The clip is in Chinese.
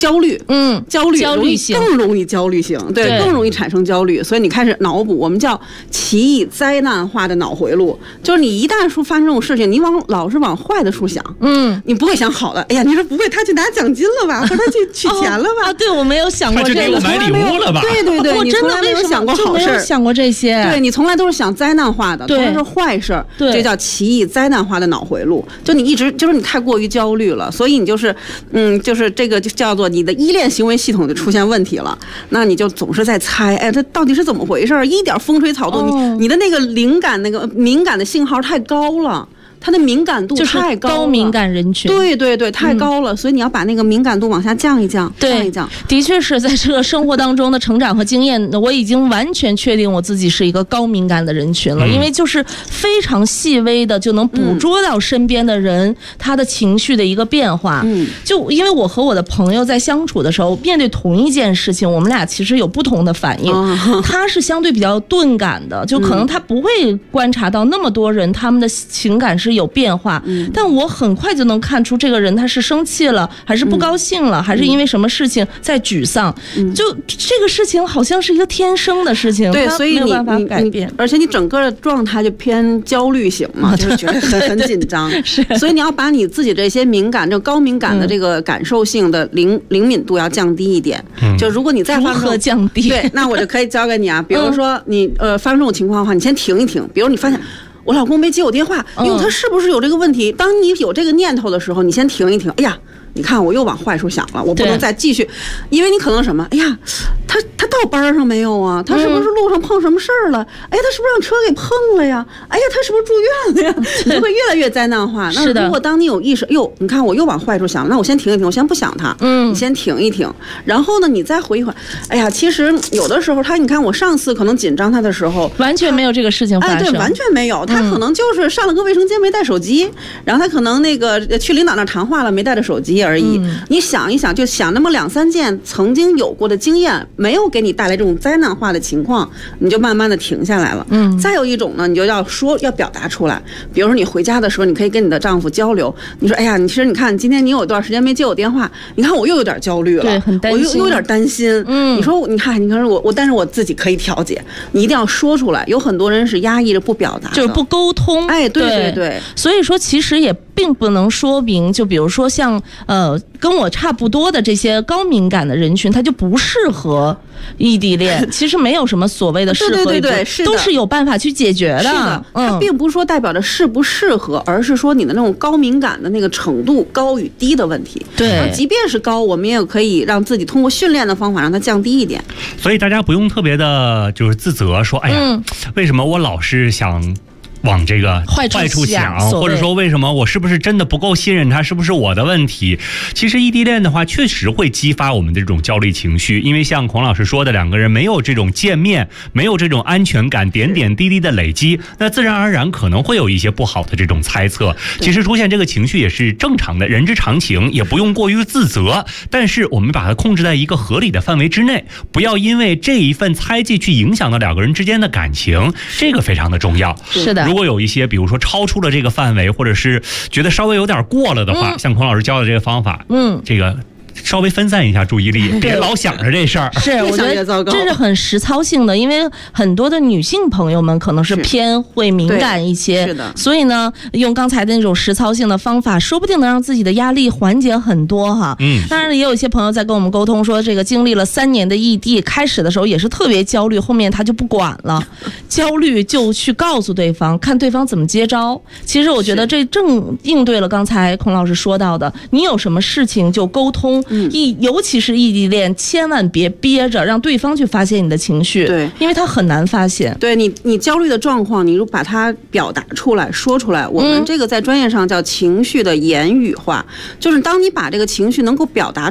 焦虑，焦虑性更容易焦虑性，对，更容易产生焦虑，所以你开始脑补，我们叫奇异灾难化的脑回路，就是你一旦说发生这种事情，你老是往坏的处想，你不会想好的。哎呀，你说不会，他去拿奖金了吧，或者他去取钱了吧？ 对，我没有想过这个， 买礼物了吧？ 对， 我真的没有想过好事， 没有想过这些。 对，你从来都是想灾难化的，都是坏事，这叫奇异灾难化的脑回路。就你一直就是你太过于焦虑了，所以你就是就是这个就叫做你的依恋行为系统就出现问题了。那你就总是在猜，哎，这到底是怎么回事？一点风吹草动，你的那个灵感、那个敏感的信号太高了。它的敏感度太高了， 高敏感人群， 对，太高了，所以你要把那个敏感度往下降一降，降一降。 的确是在这个生活当中的成长和经验，我已经完全确定我自己是一个高敏感的人群了，因为就是非常细微的就能捕捉到身边的人他的情绪的一个变化。就因为我和我的朋友在相处的时候，面对同一件事情，我们俩其实有不同的反应。他是相对比较钝感的，就可能他不会观察到那么多人他们的情感是有变化，但我很快就能看出这个人他是生气了，还是不高兴了，还是因为什么事情在沮丧。就这个事情好像是一个天生的事情， 对，所以没有办法改变， 而且你整个的状态就偏焦虑型嘛，就是觉得很紧张。 是， 所以你要把你自己这些敏感，这高敏感的这个感受性的灵敏度要降低一点。就如果你再发生， 如何降低？ 对，那我就可以教给你啊，比如说你发生这种情况的话，你先停一停。比如你发现我老公没接我电话，哟，他是不是有这个问题？当你有这个念头的时候，你先停一停。哎呀，你看我又往坏处想了，我不能再继续，因为你可能什么？哎呀，他到班上没有啊？他是不是路上碰什么事儿了？哎，他是不是让车给碰了呀？哎呀，他是不是住院了呀？你就会越来越灾难化。那如果当你有意识，哟，你看我又往坏处想了，那我先停一停，我先不想他，你先停一停，然后呢，你再回一会儿。哎呀，其实有的时候你看我上次可能紧张他的时候， 完全没有这个事情发生， 对，完全没有，他可能就是上了个卫生间没带手机，然后他可能那个去领导那谈话了没带着手机而已。你想一想，就想那么2-3件曾经有过的经验，没有给你带来这种灾难化的情况，你就慢慢的停下来了。再有一种呢，你就要表达出来。比如说你回家的时候，你可以跟你的丈夫交流，你说，哎呀，其实你看今天你有一段时间没接我电话，你看我又有点焦虑了， 对，很担心， 我又有点担心。你说你看我，但是我自己可以调节，你一定要说出来。有很多人是压抑着不表达的， 就是不沟通。 哎，对， 所以说其实也并不能说明，就比如说像跟我差不多的这些高敏感的人群，他就不适合异地恋。其实没有什么所谓的适合， 对， 都是有办法去解决的。 是的，它并不是说代表着适不适合，而是说你的那种高敏感的那个程度高与低的问题。 对， 即便是高，我们也可以让自己通过训练的方法让它降低一点。 所以大家不用特别的就是自责，说哎呀，为什么我老是想往这个坏处想，或者说为什么我是不是真的不够信任他，是不是我的问题？其实异地恋的话确实会激发我们这种焦虑情绪，因为像孔老师说的，两个人没有这种见面，没有这种安全感，点点滴滴的累积，那自然而然可能会有一些不好的这种猜测。其实出现这个情绪也是正常的，人之常情，也不用过于自责，但是我们把它控制在一个合理的范围之内，不要因为这一份猜忌去影响到两个人之间的感情，这个非常的重要。 是的， 如果有一些比如说超出了这个范围，或者是觉得稍微有点过了的话，像孔老师教的这个方法，这个稍微分散一下注意力，别老想着这事儿。 是，我觉得这是很实操性的，因为很多的女性朋友们可能是偏会敏感一些， 是的。 所以呢，用刚才的那种实操性的方法，说不定能让自己的压力缓解很多哈。当然也有一些朋友在跟我们沟通说，这个经历了3年的异地，开始的时候也是特别焦虑，后面他就不管了，焦虑就去告诉对方，看对方怎么接招。其实我觉得这正应对了刚才孔老师说到的，你有什么事情就沟通。尤其是异地恋，千万别憋着，让对方去发现你的情绪， 对， 因为他很难发现。 对你焦虑的状况，你如把它表达出来，说出来，我们这个在专业上叫情绪的言语化，就是当你把这个情绪能够表达